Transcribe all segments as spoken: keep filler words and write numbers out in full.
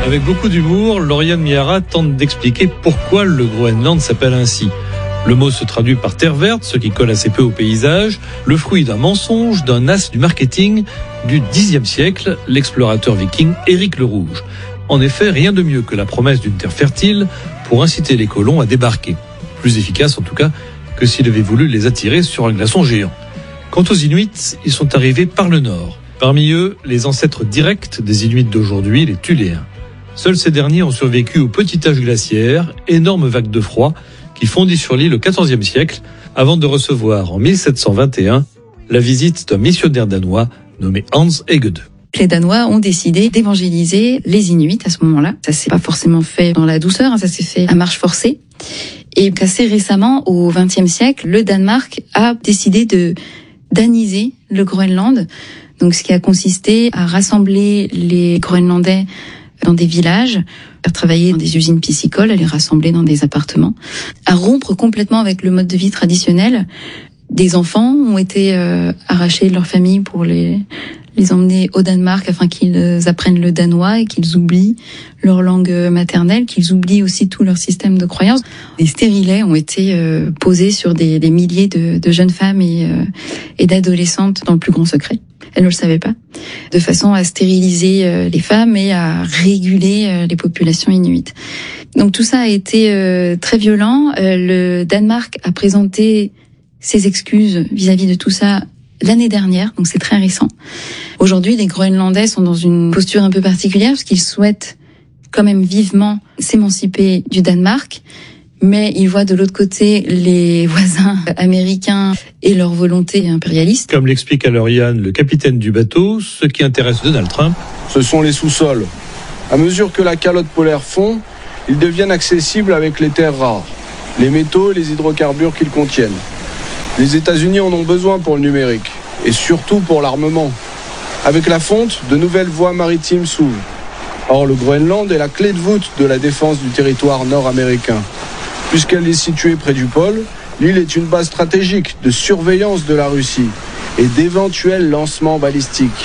Avec beaucoup d'humour, Lauriane Miara tente d'expliquer pourquoi le Groenland s'appelle ainsi. Le mot se traduit par terre verte, ce qui colle assez peu au paysage, le fruit d'un mensonge, d'un as du marketing du dixième siècle, l'explorateur viking Éric le Rouge. En effet, rien de mieux que la promesse d'une terre fertile pour inciter les colons à débarquer. Plus efficace en tout cas que s'il avait voulu les attirer sur un glaçon géant. Quant aux Inuits, ils sont arrivés par le nord. Parmi eux, les ancêtres directs des Inuits d'aujourd'hui, les Thuléens. Seuls ces derniers ont survécu au petit âge glaciaire, énorme vague de froid, qui fondit sur l'île au quatorzième siècle, avant de recevoir en mille sept cent vingt et un la visite d'un missionnaire danois nommé Hans Egede. Les Danois ont décidé d'évangéliser les Inuits à ce moment-là. Ça s'est pas forcément fait dans la douceur, hein, ça s'est fait à marche forcée. Et assez récemment, au vingtième siècle, le Danemark a décidé de daniser le Groenland. Donc, ce qui a consisté à rassembler les Groenlandais dans des villages, à travailler dans des usines piscicoles, à les rassembler dans des appartements, à rompre complètement avec le mode de vie traditionnel. Des enfants ont été euh, arrachés de leur famille pour les les emmener au Danemark afin qu'ils apprennent le danois et qu'ils oublient leur langue maternelle, qu'ils oublient aussi tout leur système de croyances. Des stérilets ont été euh, posés sur des, des milliers de, de jeunes femmes et, euh, et d'adolescentes dans le plus grand secret. Elles ne le savaient pas, de façon à stériliser euh, les femmes et à réguler euh, les populations inuites. Donc tout ça a été euh, très violent. Euh, le Danemark a présenté ses excuses vis-à-vis de tout ça l'année dernière, donc c'est très récent. Aujourd'hui, les Groenlandais sont dans une posture un peu particulière parce qu'ils souhaitent quand même vivement s'émanciper du Danemark, mais ils voient de l'autre côté les voisins américains et leur volonté impérialiste. Comme l'explique à Lauriane le capitaine du bateau, ce qui intéresse Donald Trump, ce sont les sous-sols. À mesure que la calotte polaire fond, ils deviennent accessibles avec les terres rares, les métaux et les hydrocarbures qu'ils contiennent. Les États-Unis en ont besoin pour le numérique, et surtout pour l'armement. Avec la fonte, de nouvelles voies maritimes s'ouvrent. Or, le Groenland est la clé de voûte de la défense du territoire nord-américain. Puisqu'elle est située près du pôle, l'île est une base stratégique de surveillance de la Russie et d'éventuels lancements balistiques.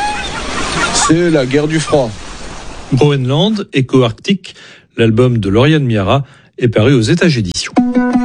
C'est la guerre du froid. Groenland, Écho Arctique, l'album de Lauriane Miara, est paru aux États éditions.